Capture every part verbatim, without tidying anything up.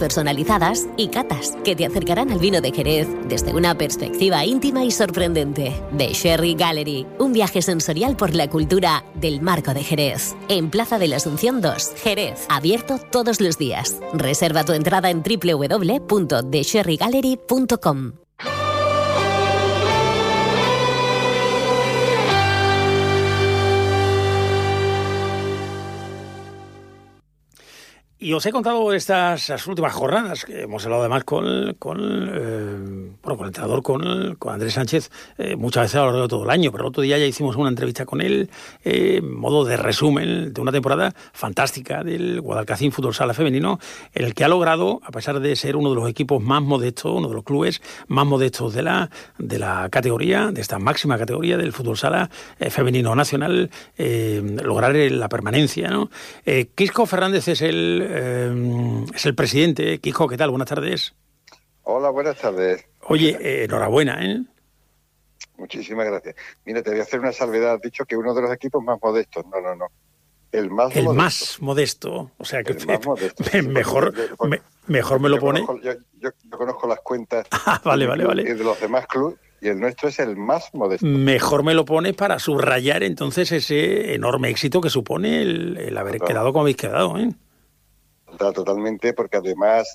personalizadas y catas que te acercarán al vino de Jerez desde una perspectiva íntima y sorprendente. The Sherry Gallery, un viaje sensorial por la cultura del Marco de Jerez. En Plaza de la Asunción dos, Jerez, abierto todos los días. Reserva tu entrada en doble u doble u doble u punto the sherry gallery punto com. Y os he contado estas las últimas jornadas, que hemos hablado además con, con, eh, bueno, con el entrenador, con, con Andrés Sánchez, eh, muchas veces a lo largo de todo el año, pero el otro día ya hicimos una entrevista con él, eh, en modo de resumen de una temporada fantástica del Guadalcacín Fútbol Sala Femenino, en el que ha logrado, a pesar de ser uno de los equipos más modestos, uno de los clubes más modestos de la, de la categoría, de esta máxima categoría del Fútbol Sala eh, Femenino Nacional, eh, lograr la permanencia, ¿no? Eh, Quisco Fernández es el Eh, es el presidente. Quijo, ¿qué tal? Buenas tardes. Hola, buenas tardes. Oye, eh, enhorabuena, ¿eh? Muchísimas gracias. Mira, te voy a hacer una salvedad. Has dicho que uno de los equipos más modestos. No, no, no. El más el modesto. más modesto. O sea que el más modesto. Me, mejor, yo, yo, me, mejor me lo yo pone. Conozco, yo, yo, yo conozco las cuentas ah, vale, vale, vale. de los demás clubes y el nuestro es el más modesto. Mejor me lo pone para subrayar entonces ese enorme éxito que supone el, el haber Total. quedado como habéis quedado, ¿eh? Totalmente, porque además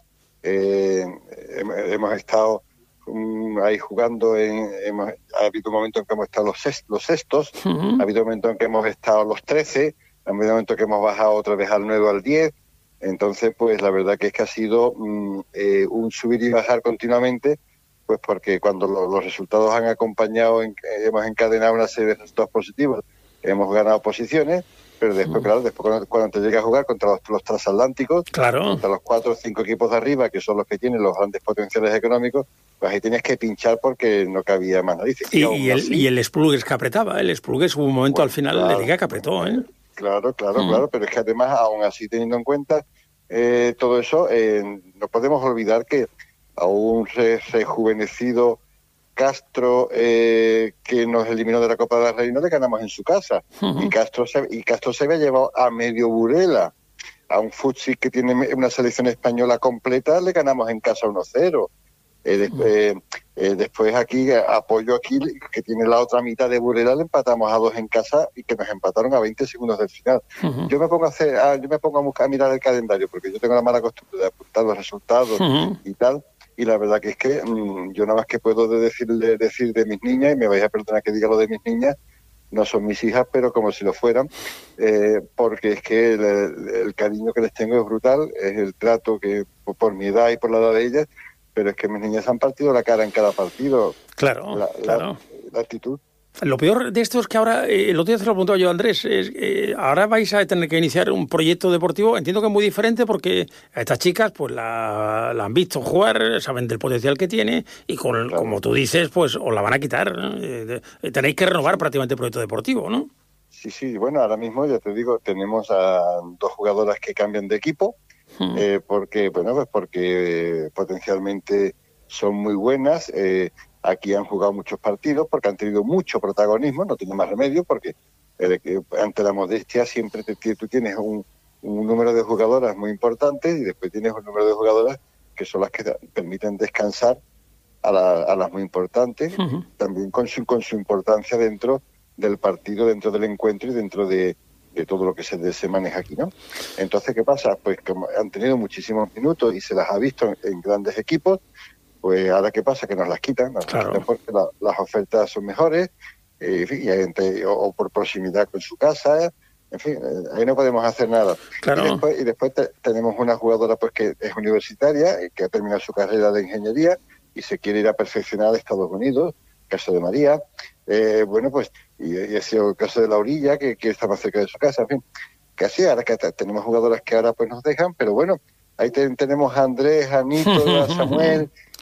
eh, hemos estado um, ahí jugando, en, hemos, ha habido un momento en que hemos estado los, sextos, los sextos uh-huh. ha habido un momento en que hemos estado los trece, ha habido un momento en que hemos bajado otra vez al nueve o al diez, entonces pues la verdad que es que ha sido um, eh, un subir y bajar continuamente, pues porque cuando lo, los resultados han acompañado, en, hemos encadenado una serie de resultados positivos, hemos ganado posiciones, pero después, claro, después cuando, cuando te llega a jugar contra los, los transatlánticos, claro. contra los cuatro o cinco equipos de arriba, que son los que tienen los grandes potenciales económicos, pues ahí tenías que pinchar porque no cabía más narices. Y, y, y, el, así, y el Esplugues que apretaba, el Esplugues hubo un momento bueno, al final claro, de liga que apretó, ¿eh? Claro, claro, mm. claro, pero es que además, aún así teniendo en cuenta eh, todo eso, eh, no podemos olvidar que aún se rejuvenecido Castro, eh, que nos eliminó de la Copa de la Reina, le ganamos en su casa. Uh-huh. Y Castro se, y Castro se había llevado a medio Burela. A un Futsi que tiene una selección española completa, le ganamos en casa uno cero. Eh, de, uh-huh. eh, eh, después aquí, apoyo aquí, que tiene la otra mitad de Burela, le empatamos a dos en casa y que nos empataron a veinte segundos del final. Uh-huh. Yo me pongo a hacer, a, yo me pongo a, buscar, a mirar el calendario, porque yo tengo la mala costumbre de apuntar los resultados uh-huh. y tal. Y la verdad que es que mmm, yo nada más que puedo de decir, de decir de mis niñas, y me vais a perdonar que diga lo de mis niñas, no son mis hijas, pero como si lo fueran, eh, porque es que el, el cariño que les tengo es brutal, es el trato que por mi edad y por la edad de ellas, pero es que mis niñas han partido la cara en cada partido. Claro, la, claro. La, la actitud. Lo peor de esto es que ahora, eh, el otro día se lo preguntaba yo a Andrés, es, eh, ahora vais a tener que iniciar un proyecto deportivo, entiendo que es muy diferente porque a estas chicas pues la, la han visto jugar, saben del potencial que tiene y con, claro. como tú dices, pues os la van a quitar, ¿no? eh, eh, tenéis que renovar prácticamente el proyecto deportivo, ¿no? Sí, sí, bueno, ahora mismo ya te digo, tenemos a dos jugadoras que cambian de equipo, hmm. eh, porque, bueno, pues porque eh, potencialmente son muy buenas, eh, aquí han jugado muchos partidos porque han tenido mucho protagonismo, no tiene más remedio porque eh, ante la modestia siempre te, tú tienes un, un número de jugadoras muy importante y después tienes un número de jugadoras que son las que permiten descansar a, la, a las muy importantes, uh-huh. también con su, con su importancia dentro del partido, dentro del encuentro y dentro de, de todo lo que se, se maneja aquí, ¿no? Entonces, ¿qué pasa? Pues como han tenido muchísimos minutos y se las ha visto en, en grandes equipos, pues ahora qué pasa, que nos las quitan, nos claro. las quitan porque la, las ofertas son mejores, eh, en fin, y entre, o, o por proximidad con su casa, en fin, eh, ahí no podemos hacer nada. Claro. Y después, y después te, tenemos una jugadora pues que es universitaria, que ha terminado su carrera de ingeniería y se quiere ir a perfeccionar a Estados Unidos, caso de María, eh, bueno pues, y, y ha sido el caso de la Orilla, que, que está más cerca de su casa, en fin, que así, ahora que tenemos jugadoras que ahora pues nos dejan, pero bueno, ahí te, tenemos a Andrés, a Nito, a Samuel,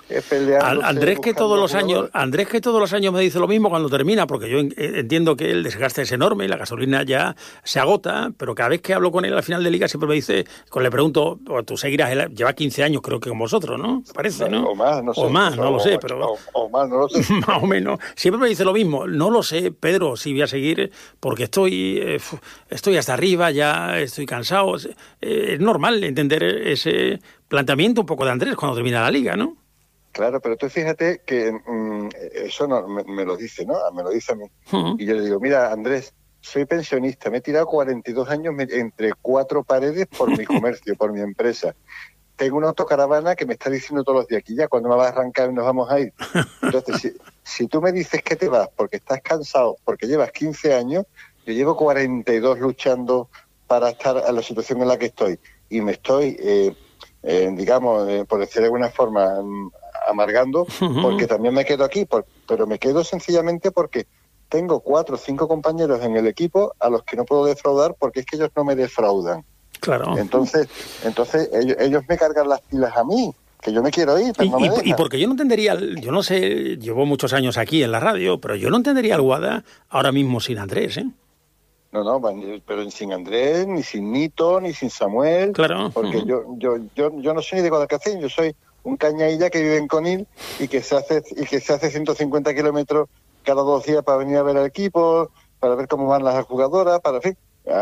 eh, peleándose, Andrés que todos los jugadores. años, Andrés que todos los años me dice lo mismo cuando termina, porque yo entiendo que el desgaste es enorme y la gasolina ya se agota, pero cada vez que hablo con él al final de liga siempre me dice, cuando le pregunto, tú seguirás, él lleva quince años creo que con vosotros, ¿no? Parece, ¿no? O más, no sé. O más, no o, lo sé, o, pero... O, o más, no lo sé. Más o menos. Siempre me dice lo mismo. No lo sé, Pedro, si voy a seguir, porque estoy, eh, estoy hasta arriba, ya estoy cansado. Es, eh, es normal entender ese planteamiento un poco de Andrés cuando termina la liga, ¿no? Claro, pero tú fíjate que mmm, eso no, me, me lo dice, ¿no? Me lo dice a mí. Uh-huh. Y yo le digo, mira, Andrés, soy pensionista, me he tirado cuarenta y dos años entre cuatro paredes por mi comercio, por mi empresa. Tengo una autocaravana que me está diciendo todos los días, aquí ya, cuando me vas a arrancar nos vamos a ir. Entonces, si, si tú me dices que te vas porque estás cansado, porque llevas quince años, yo llevo cuarenta y dos luchando para estar en la situación en la que estoy. Y me estoy, eh, eh, digamos, eh, por decir de alguna forma, um, amargando, uh-huh. porque también me quedo aquí, por, pero me quedo sencillamente porque tengo cuatro o cinco compañeros en el equipo a los que no puedo defraudar porque es que ellos no me defraudan. Claro. Entonces, entonces ellos, ellos me cargan las pilas a mí, que yo me quiero ir, pero y, no me y, dejan. Y porque yo no entendería, yo no sé, llevo muchos años aquí en la radio, pero yo no entendería al Guada ahora mismo sin Andrés, ¿eh? No, no, pero sin Andrés, ni sin Nito, ni sin Samuel. Claro. Porque uh-huh. yo, yo, yo, yo no soy ni de Guadalcacín, yo soy un cañailla que vive en Conil y que se hace y que se hace ciento cincuenta kilómetros cada dos días para venir a ver al equipo, para ver cómo van las jugadoras, para, en fin,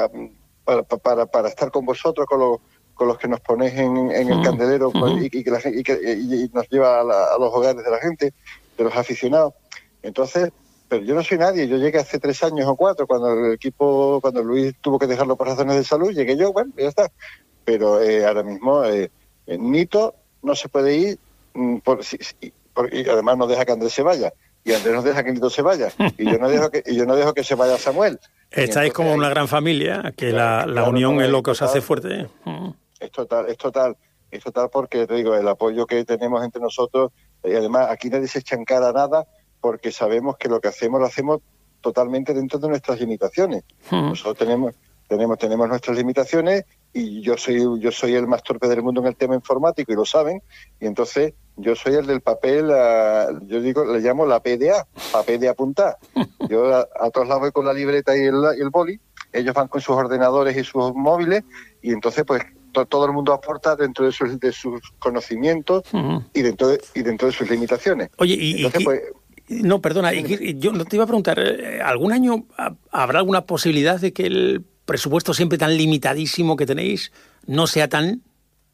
para, para, para estar con vosotros, con los, con los que nos ponéis en, en el uh-huh. candelero uh-huh. y, y, que la, y, que, y nos lleva a, la, a los hogares de la gente, de los aficionados. Entonces, pero yo no soy nadie, yo llegué hace tres años o cuatro, cuando el equipo, cuando Luis tuvo que dejarlo por razones de salud, llegué yo, bueno, ya está. Pero eh, ahora mismo, eh, Nito no se puede ir, por, si, por, y además no deja que Andrés se vaya, y Andrés no deja que Nito se vaya, y yo no dejo que, y yo no dejo que se vaya Samuel. Estáis como una gran familia, que la, la claro, unión no, es lo que os hace fuerte. Es total, es total, es total porque, te digo, el apoyo que tenemos entre nosotros, y además aquí nadie se echa en cara nada, porque sabemos que lo que hacemos lo hacemos totalmente dentro de nuestras limitaciones. Hmm. Nosotros tenemos tenemos tenemos nuestras limitaciones y yo soy yo soy el más torpe del mundo en el tema informático y lo saben, y entonces yo soy el del papel, uh, yo digo, le llamo la P D A, papel de apuntar. Yo a, a todos lados voy con la libreta y el, y el boli, ellos van con sus ordenadores y sus móviles, y entonces pues to, todo el mundo aporta dentro de sus, de sus conocimientos hmm. y, dentro de, y dentro de sus limitaciones. Oye, y, entonces, y, pues, No, perdona, yo no te iba a preguntar, ¿algún año habrá alguna posibilidad de que el presupuesto siempre tan limitadísimo que tenéis no sea tan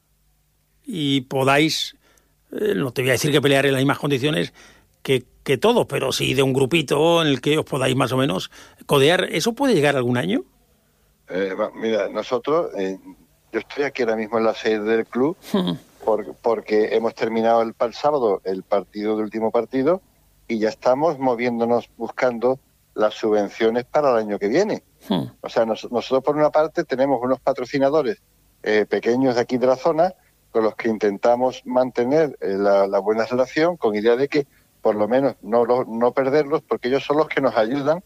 y podáis, no te voy a decir que pelear en las mismas condiciones que, que todos, pero sí de un grupito en el que os podáis más o menos codear? ¿Eso puede llegar algún año? Eh, mira, nosotros, eh, yo estoy aquí ahora mismo en la sede del club por, porque hemos terminado el, el sábado el partido, el último partido, y ya estamos moviéndonos buscando las subvenciones para el año que viene. Hmm. O sea, nos, nosotros por una parte tenemos unos patrocinadores eh, pequeños de aquí de la zona con los que intentamos mantener eh, la, la buena relación, con idea de que por lo menos no, lo, no perderlos, porque ellos son los que nos ayudan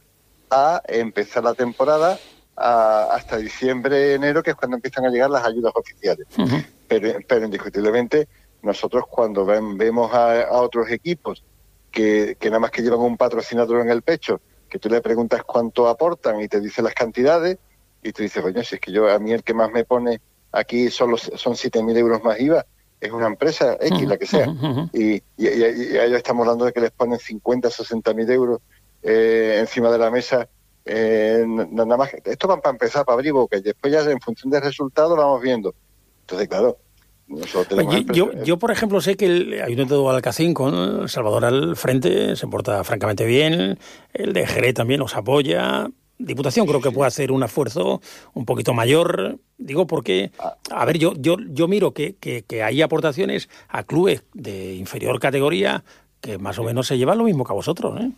a empezar la temporada a, hasta diciembre, enero, que es cuando empiezan a llegar las ayudas oficiales. Hmm. Pero, pero indiscutiblemente nosotros cuando ven, vemos a, a otros equipos Que, que nada más que llevan un patrocinador en el pecho, que tú le preguntas cuánto aportan y te dice las cantidades, y tú dices, coño, si es que yo a mí el que más me pone aquí son los son siete mil euros más I V A, es una empresa X, uh-huh, la que sea, uh-huh. y, y, y, y a ellos estamos hablando de que les ponen cincuenta, sesenta mil euros eh, encima de la mesa, eh, nada más. Esto va para empezar, para abrir boca, y después ya en función del resultado lo vamos viendo. Entonces, claro, Oye, yo, yo, por ejemplo, sé que el Ayuntamiento de Guadalcacín, con Salvador al frente, se porta francamente bien. El de Jerez también los apoya. Diputación creo que puede hacer un esfuerzo un poquito mayor. Digo porque, a ver, yo yo yo miro que, que, que hay aportaciones a clubes de inferior categoría que más o menos se llevan lo mismo que a vosotros, ¿eh?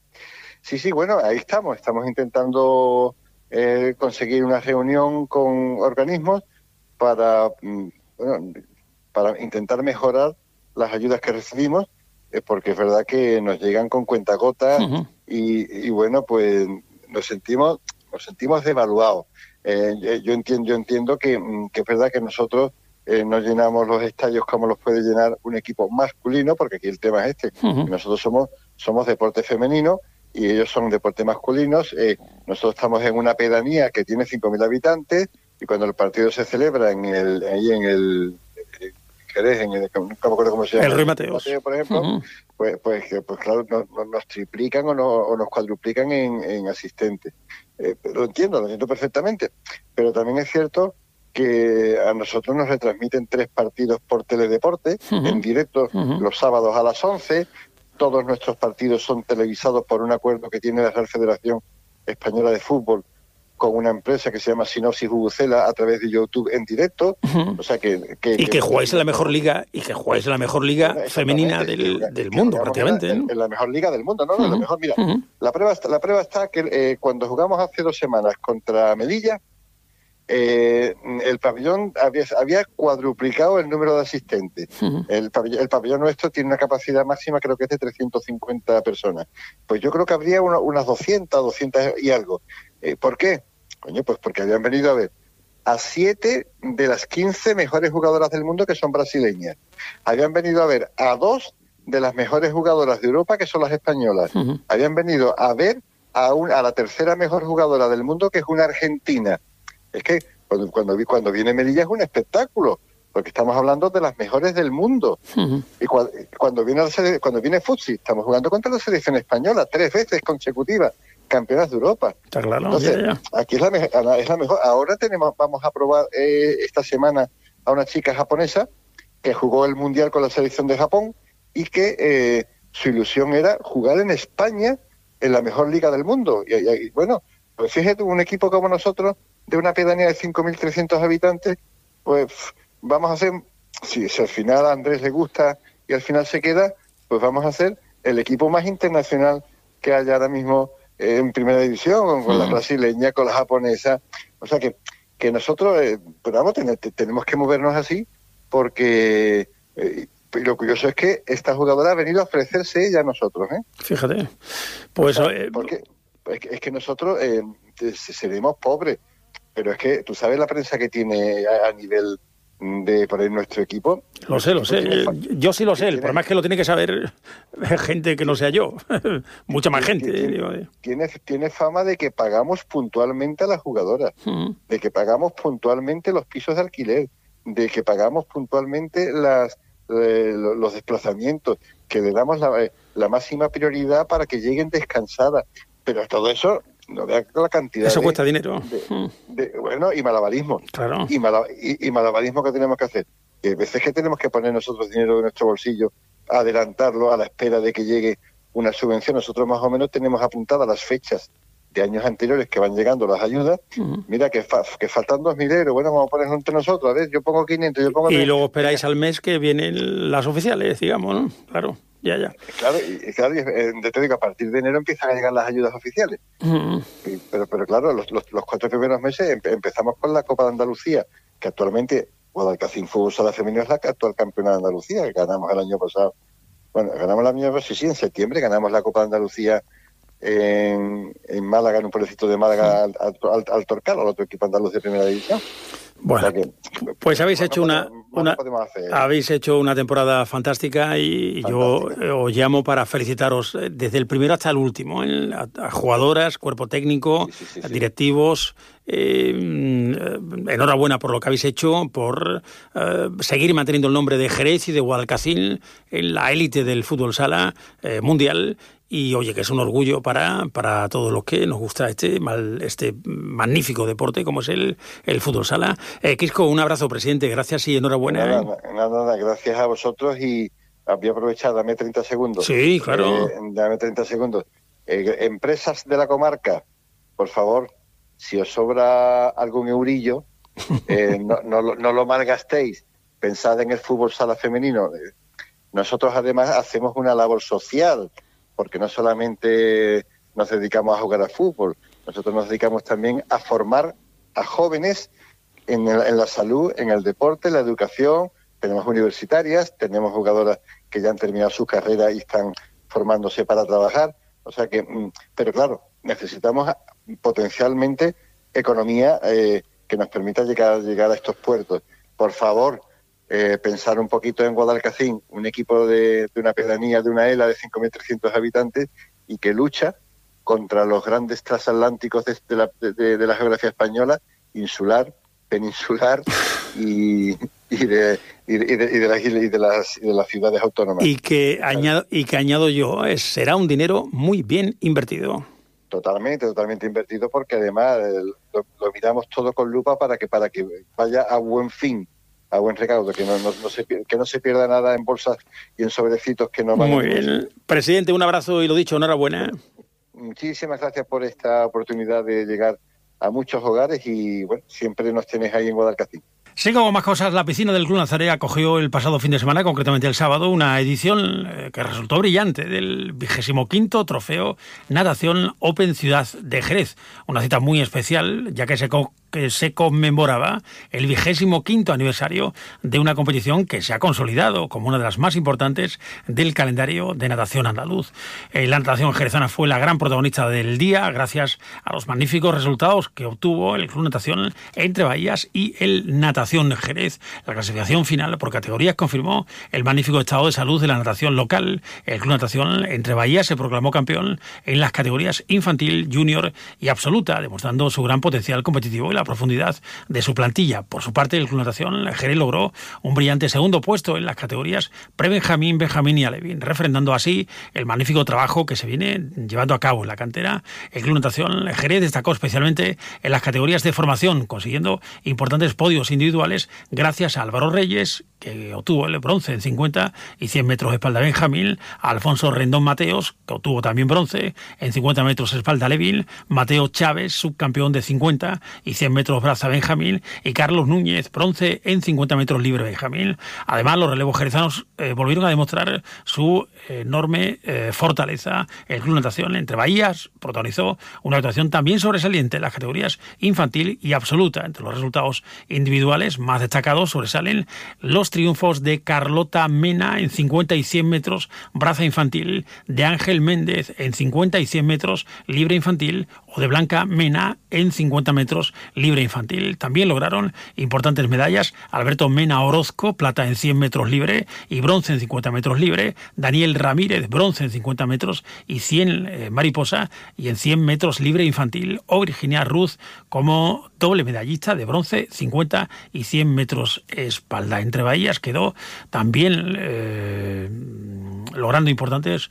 Sí, sí, bueno, ahí estamos. Estamos intentando eh, conseguir una reunión con organismos para... Bueno, para intentar mejorar las ayudas que recibimos, eh, porque es verdad que nos llegan con cuentagotas uh-huh. y, y bueno, pues nos sentimos nos sentimos devaluados. Eh, yo entiendo yo entiendo que, que es verdad que nosotros eh, no llenamos los estadios como los puede llenar un equipo masculino, porque aquí el tema es este. Uh-huh. Nosotros somos, somos deporte femenino y ellos son deporte masculinos. Eh, nosotros estamos en una pedanía que tiene cinco mil habitantes y cuando el partido se celebra en el, ahí en el... Jerez, en el, no me acuerdo cómo se llama. El Ruy Mateos. Mateo, por ejemplo, uh-huh. pues, pues, pues claro, nos, nos triplican o, no, o nos cuadruplican en, en asistentes. Eh, lo entiendo, lo entiendo perfectamente, pero también es cierto que a nosotros nos retransmiten tres partidos por Teledeporte, uh-huh. en directo, uh-huh. los sábados a las once. Todos nuestros partidos son televisados por un acuerdo que tiene la Real Federación Española de Fútbol con una empresa que se llama Sinopsis Bubucela a través de YouTube en directo. Uh-huh. O sea que, que y que, que jugáis en la mejor liga y que jugáis en la mejor liga bueno, femenina del, que, del mundo que prácticamente, en, ¿no? En la mejor liga del mundo, no, no, uh-huh. la mejor. Mira, uh-huh. la prueba está, la prueba está que eh, cuando jugamos hace dos semanas contra Melilla, eh, el pabellón había, había cuadruplicado el número de asistentes. Uh-huh. El pabellón, el pabellón nuestro tiene una capacidad máxima, creo que es de trescientas cincuenta personas. Pues yo creo que habría una, unas doscientas, doscientas y algo. Eh, ¿Por qué? Coño, pues porque habían venido a ver a siete de las quince mejores jugadoras del mundo que son brasileñas. Habían venido a ver a dos de las mejores jugadoras de Europa que son las españolas. Uh-huh. Habían venido a ver a, un, a la tercera mejor jugadora del mundo que es una argentina. Es que cuando, cuando, cuando viene Melilla es un espectáculo, porque estamos hablando de las mejores del mundo. Uh-huh. Y cuando, cuando viene la, cuando viene Futsi, estamos jugando contra la selección española tres veces consecutivas. Campeonas de Europa. Está claro. Entonces, ya, ya. aquí es la, me- es la mejor. Ahora tenemos, vamos a probar eh, esta semana a una chica japonesa que jugó el Mundial con la selección de Japón y que eh, su ilusión era jugar en España en la mejor liga del mundo. Y, y, y bueno, pues fíjate, un equipo como nosotros, de una pedanía de cinco mil trescientos habitantes, pues vamos a hacer, si, si al final a Andrés le gusta y al final se queda, pues vamos a hacer el equipo más internacional que haya ahora mismo en primera división, con, con uh-huh. la brasileña, con la japonesa. O sea que, que nosotros, eh, pero vamos, ten, tenemos que movernos así, porque eh, lo curioso es que esta jugadora ha venido a ofrecerse ella a nosotros, ¿eh? Fíjate. Pues o sea, eh, porque es que, es que nosotros eh, seremos pobres, pero es que tú sabes la prensa que tiene a, a nivel de por ahí nuestro equipo. Lo sé, lo sé. Yo sí lo sé. El problema es que lo tiene que saber gente que no sea yo. Mucha más gente. Tiene, tiene, tiene fama de que pagamos puntualmente a las jugadoras, uh-huh. de que pagamos puntualmente los pisos de alquiler, de que pagamos puntualmente las eh, los desplazamientos, que le damos la, la máxima prioridad para que lleguen descansadas. Pero todo eso, no vea la cantidad. Eso de, cuesta dinero. De, de, bueno, y malabarismo. Claro. Y, mala, y, y malabarismo que tenemos que hacer. Y a veces que tenemos que poner nosotros dinero de nuestro bolsillo, adelantarlo a la espera de que llegue una subvención. Nosotros más o menos tenemos apuntadas las fechas de años anteriores que van llegando las ayudas. Uh-huh. Mira, que, fa, que faltan dos mil euros. Bueno, vamos a ponerlo entre nosotros. A ver, yo pongo quinientos, yo pongo... Y luego esperáis al mes que vienen las oficiales, digamos, ¿no? Claro. Ya, ya. Claro, y, claro, y te digo, a partir de enero empiezan a llegar las ayudas oficiales. Uh-huh. Y, pero, pero claro, los, los, los cuatro primeros meses empe, empezamos con la Copa de Andalucía, que actualmente Guadalcacín Fútbol Sala Femenino es la actual campeona de Andalucía, que ganamos el año pasado. Bueno, ganamos el año pasado, sí, sí, en septiembre ganamos la Copa de Andalucía en, en Málaga, en un pueblecito de Málaga, uh-huh. al, al, al Torcal, al otro equipo andaluz de primera división. Bueno, o sea que, pues habéis no, hecho no una, podemos, una no hacer, habéis hecho una temporada fantástica y fantástica. Yo os llamo para felicitaros desde el primero hasta el último, ¿eh? a, a jugadoras, cuerpo técnico, sí, sí, sí, sí. directivos. Eh, enhorabuena por lo que habéis hecho, por eh, seguir manteniendo el nombre de Jerez y de Guadalcacín en la élite del fútbol sala eh, mundial. Y oye, que es un orgullo para, para todos los que nos gusta este mal, este magnífico deporte como es el, el fútbol sala. Eh, Quisco, un abrazo, presidente, gracias y enhorabuena. Nada, ¿eh? nada, nada, gracias a vosotros y voy a aprovechar, dame treinta segundos. Sí, claro. Eh, dame treinta segundos. Eh, empresas de la comarca, por favor, si os sobra algún eurillo, eh, no, no, no lo malgastéis, pensad en el fútbol sala femenino. Nosotros además hacemos una labor social, porque no solamente nos dedicamos a jugar a fútbol, nosotros nos dedicamos también a formar a jóvenes en, el, en la salud, en el deporte, en la educación. Tenemos universitarias, tenemos jugadoras que ya han terminado su carrera y están formándose para trabajar. O sea que, pero claro, necesitamos potencialmente economía eh, que nos permita llegar, llegar a estos puertos. Por favor, eh, pensar un poquito en Guadalcacín, un equipo de, de una pedanía, de una E L A de cinco mil trescientos habitantes y que lucha contra los grandes transatlánticos de, de, la, de, de la geografía española, insular, peninsular y, y, de, y, de, y, de, y, de las, y, de las, y de las ciudades autónomas. Y que añado, y que añado yo, es, será un dinero muy bien invertido. Totalmente, totalmente invertido, porque además eh, lo, lo miramos todo con lupa para que para que vaya a buen fin, a buen recaudo, que no, no, no se, que no se pierda nada en bolsas y en sobrecitos que no van a... Muy bien. Presidente, un abrazo y lo dicho, enhorabuena. Muchísimas gracias por esta oportunidad de llegar a muchos hogares y bueno, siempre nos tenéis ahí en Guadalcacín. Sigo con más cosas. La piscina del Club Nazaré acogió el pasado fin de semana, concretamente el sábado, una edición eh, que resultó brillante del vigésimo quinto Trofeo Natación Open Ciudad de Jerez. Una cita muy especial, ya que se, co que se conmemoraba el vigésimo quinto aniversario de una competición que se ha consolidado como una de las más importantes del calendario de natación andaluz. Eh, la natación jerezana fue la gran protagonista del día, gracias a los magníficos resultados que obtuvo el Club Natación Entre Bahías y el Natación Jerez. La clasificación final por categorías confirmó el magnífico estado de salud de la natación local. El Club Natación Entre Bahías se proclamó campeón en las categorías infantil, junior y absoluta, demostrando su gran potencial competitivo y la profundidad de su plantilla. Por su parte, el Club Natación Jerez logró un brillante segundo puesto en las categorías pre-Benjamín, Benjamín y Alevín, refrendando así el magnífico trabajo que se viene llevando a cabo en la cantera. El Club Natación Jerez destacó especialmente en las categorías de formación, consiguiendo importantes podios individuales gracias a Álvaro Reyes, que obtuvo el bronce en cincuenta y cien metros espalda Benjamín, a Alfonso Rendón Mateos, que obtuvo también bronce en cincuenta metros espalda Alevín, Mateo Chávez, subcampeón de cincuenta y cien metros braza Benjamín, y Carlos Núñez, bronce en cincuenta metros libre Benjamín. Además, los relevos jerezanos eh, volvieron a demostrar su enorme eh, fortaleza. El Club Natación Entre Bahías protagonizó una actuación también sobresaliente en las categorías infantil y absoluta. Entre los resultados individuales más destacados sobresalen los triunfos de Carlota Mena en cincuenta y cien metros braza infantil, de Ángel Méndez en cincuenta y cien metros libre infantil o de Blanca Mena en cincuenta metros libre infantil. También lograron importantes medallas Alberto Mena Orozco, plata en cien metros libre y bronce en cincuenta metros libre, Daniel Ramírez, bronce en cincuenta metros y cien eh, mariposa y en cien metros libre infantil, o Virginia Ruz como doble medallista de bronce, cincuenta y cien metros espalda. Entre Bahías quedó también eh, logrando importantes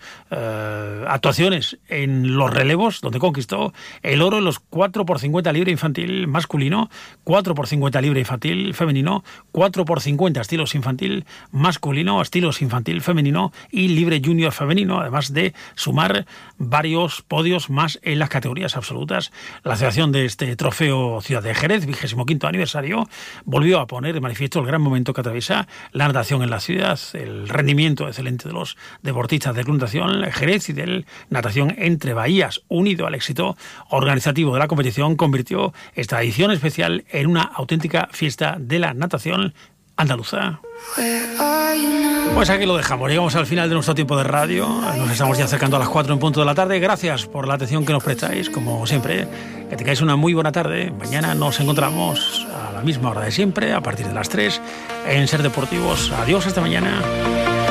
eh, actuaciones en los relevos, donde conquistó el oro en los cuatro por cincuenta libre infantil masculino, cuatro por cincuenta libre infantil femenino, cuatro por cincuenta estilos infantil masculino, estilos infantil femenino y libre junior femenino, además de sumar varios podios más en las categorías absolutas. La celebración de este trofeo Ciudad de Jerez, vigésimo quinto aniversario, volvió a poner de manifiesto el gran momento que atraviesa la natación en la ciudad, el rendimiento excelente de los deportistas del Club Natación Jerez y del Natación Entre Bahías, unido al éxito organizativo de la competición, convirtió esta edición especial en una auténtica fiesta de la natación andaluza. Pues aquí lo dejamos, llegamos al final de nuestro tiempo de radio, nos estamos ya acercando a las cuatro en punto de la tarde. Gracias por la atención que nos prestáis, como siempre, que tengáis una muy buena tarde. Mañana nos encontramos a la misma hora de siempre, a partir de las tres, en Ser Deportivos. Adiós, hasta mañana.